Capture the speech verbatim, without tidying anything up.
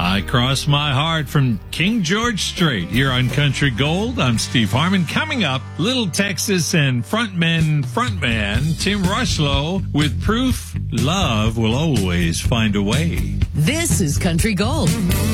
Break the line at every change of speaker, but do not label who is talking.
I Cross My Heart from King George Strait here on Country Gold. I'm Steve Harmon. Coming up, Little Texas and frontman, frontman Tim Rushlow with Proof Love Will Always Find a Way.
This is Country Gold.